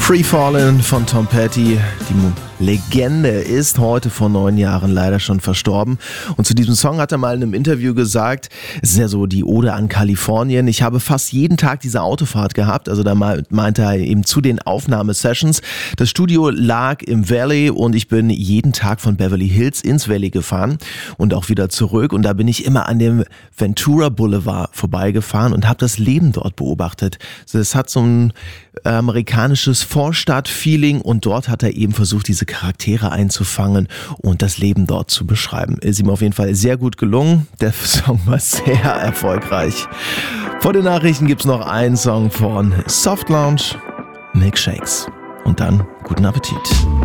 Free Fallin' von Tom Petty. Die Legende ist heute vor 9 Jahren leider schon verstorben. Und zu diesem Song hat er mal in einem Interview gesagt, es ist ja so die Ode an Kalifornien. Ich habe fast jeden Tag diese Autofahrt gehabt. Also da meinte er eben zu den Aufnahmesessions. Das Studio lag im Valley und ich bin jeden Tag von Beverly Hills ins Valley gefahren und auch wieder zurück. Und da bin ich immer an dem Ventura Boulevard vorbeigefahren und habe das Leben dort beobachtet. Also es hat so ein amerikanisches Vorstadt-Feeling und dort hat er eben versucht, diese Charaktere einzufangen und das Leben dort zu beschreiben. Ist ihm auf jeden Fall sehr gut gelungen. Der Song war sehr erfolgreich. Vor den Nachrichten gibt's noch einen Song von Soft Lounge, Milkshakes. Und dann guten Appetit.